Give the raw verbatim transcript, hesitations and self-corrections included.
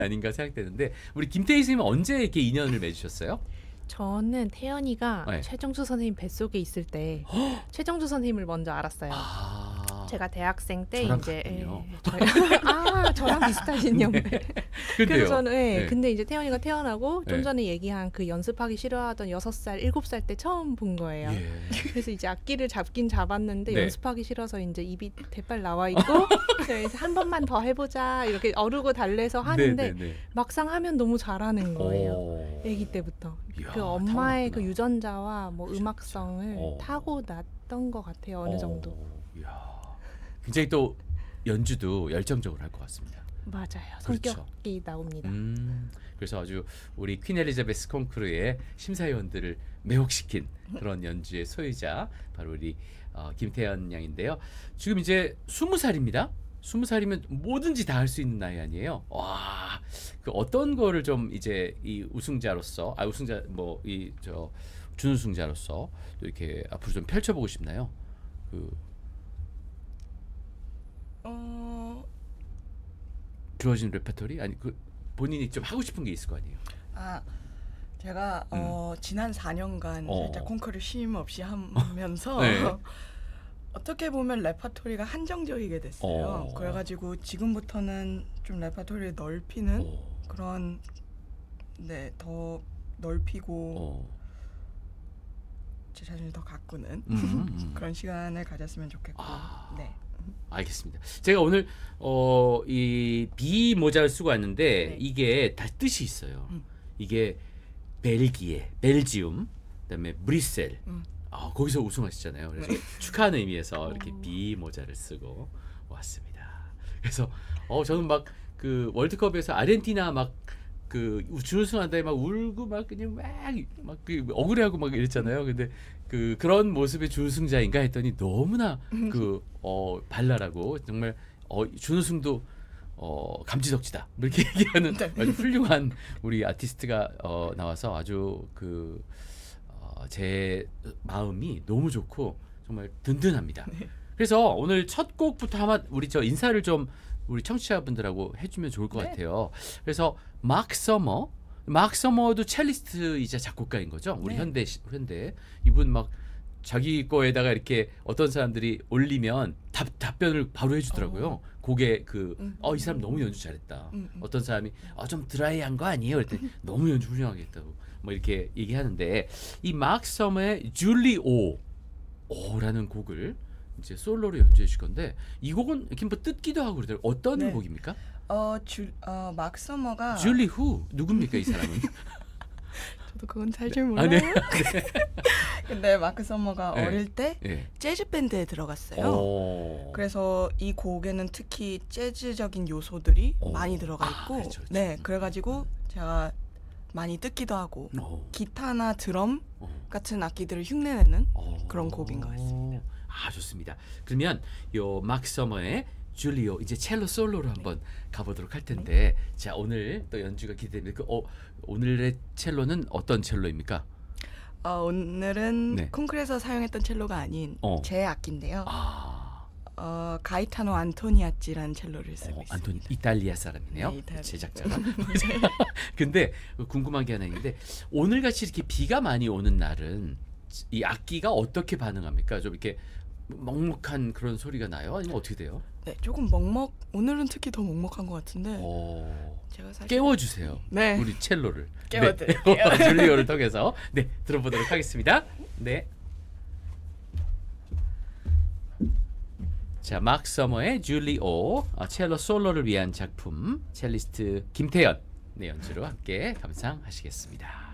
아닌가 생각되는데 우리 김태희 선생님은 언제 이렇게 인연을 맺으셨어요? 저는 태연이가 네. 최정주 선생님 뱃속에 있을 때 최정주 선생님을 먼저 알았어요. 아, 제가 대학생 때 저랑 이제 같군요. 예, 저희- 아 저랑 비슷하신 형. 근데요. 그래서 저는 예, 네. 근데 이제 태연이가 태어나고 좀 네. 전에 얘기한 그 연습하기 싫어하던 여섯 살, 일곱 살 때 처음 본 거예요. 예. 그래서 이제 악기를 잡긴 잡았는데 네. 연습하기 싫어서 이제 입이 대빨 나와 있고 그래서 한 번만 더 해보자 이렇게 어르고 달래서 하는데 네, 네, 네. 막상 하면 너무 잘하는 거예요. 오. 아기 때부터 이야, 그 엄마의 그 타고났구나. 유전자와 뭐 음악성을 어. 타고 났던 것 같아요. 어느 정도. 어, 이야. 굉장히 또 연주도 열정적으로 할 것 같습니다. 맞아요. 그렇죠. 성격이 나옵니다. 음, 그래서 아주 우리 퀸 엘리자베스 콩쿠르의 심사위원들을 매혹시킨 그런 연주의 소유자 바로 우리 어, 김태현 양인데요. 지금 이제 스무 살입니다. 스무 살이면 뭐든지 다 할 수 있는 나이 아니에요. 와, 그 어떤 거를 좀 이제 이 우승자로서, 아 우승자 뭐 이 저 준우승자로서 또 이렇게 앞으로 좀 펼쳐보고 싶나요? 그 어, 주어진 레퍼토리 아니 그 본인이 좀 하고 싶은 게 있을 거 아니에요. 아, 제가 어, 지난 사 년간 어. 살짝 콩쿠르를 쉼 없이 하면서 네. 어떻게 보면 레퍼토리가 한정적이게 됐어요. 어. 그래가지고 지금부터는 좀 레퍼토리를 넓히는 어, 그런 네, 더 넓히고 어. 제 자신을 더 가꾸는 음, 음. 그런 시간을 가졌으면 좋겠고. 아. 네. 알겠습니다. 제가 오늘 어, 이 비 모자를 쓰고 왔는데 네. 이게 다 뜻이 있어요. 음. 이게 벨기에, 벨지움, 그다음에 브뤼셀. 음. 아, 거기서 우승하셨잖아요. 그래서 네. 축하하는 의미에서 이렇게 어. 비 모자를 쓰고 왔습니다. 그래서 어, 저는 막 그 월드컵에서 아르헨티나 막 그 준우승한다에 막 울고 막 그냥 막막 그 억울해하고 막 이랬잖아요. 근데 그 그런 모습의 준우승자인가 했더니 너무나 그 어 발랄하고 정말 어 준우승도 어 감지덕지다 뭐 이렇게 얘기하는 네. 아주 훌륭한 우리 아티스트가 어 나와서 아주 그 어, 제 마음이 너무 좋고 정말 든든합니다. 네. 그래서 오늘 첫 곡부터 한번 우리 저 인사를 좀 우리 청취자분들하고 해주면 좋을 것 네. 같아요. 그래서 마크 서머, 마크 서머도 첼리스트이자 작곡가인 거죠. 우리 네. 현대 시- 현대 이분 막 자기 거에다가 이렇게 어떤 사람들이 올리면 답 답변을 바로 해주더라고요. 어. 곡에 그 음. 어 이 사람 너무 연주 잘했다. 음, 음. 어떤 사람이 어, 좀 드라이한 거 아니에요? 그랬더니 너무 연주 훌륭하게 했다고 뭐 이렇게 얘기하는데 이 마크 서머의 줄리 오 오라는 곡을 이제 솔로로 연주해 주실 건데 이 곡은 이렇게 뭐 뜯기도 하고 그러더라고요. 어떤 네. 곡입니까? 어, 줄, 어, 마크 서머가 줄리 후 누굽니까 이 사람은? 저도 그건 잘 줄 아, 몰라요. 네. 근데 마크 서머가 네. 어릴 때 예. 재즈 밴드에 들어갔어요. 오. 그래서 이 곡에는 특히 재즈적인 요소들이 오. 많이 들어가 아, 있고, 그렇죠, 그렇죠. 네, 그래가지고 제가 많이 뜯기도 하고 오. 기타나 드럼 오. 같은 악기들을 흉내내는 오. 그런 곡인 것 같습니다. 아 좋습니다. 그러면 요 마크 서머의 줄리오 이제 첼로 솔로로 한번 가보도록 할 텐데 자 오늘 또 연주가 기대됩니다. 그, 어, 오늘의 첼로는 어떤 첼로입니까? 어, 오늘은 네. 콩쿠르에서 사용했던 첼로가 아닌 어. 제 악기인데요. 아 어, 가이타노 안토니아찌라는 첼로를 쓰고 어, 있습니다. 안토니 이탈리아 사람이네요. 네, 이탈리아. 제작자가. 근데 궁금한 게 하나 있는데 오늘 같이 이렇게 비가 많이 오는 날은 이 악기가 어떻게 반응합니까? 좀 이렇게 먹먹한 그런 소리가 나요? 아니면 어떻게 돼요? 네, 조금 먹먹. 오늘은 특히 더 먹먹한 것 같은데 어... 제가 사실 깨워주세요. 네. 우리 첼로를. 깨워드릴게요. 네. 줄리오를 통해서 네 들어보도록 하겠습니다. 네. 자, 마크 서머의 줄리오 어, 첼로 솔로를 위한 작품 첼리스트 김태연 네 연주로 함께 감상하시겠습니다.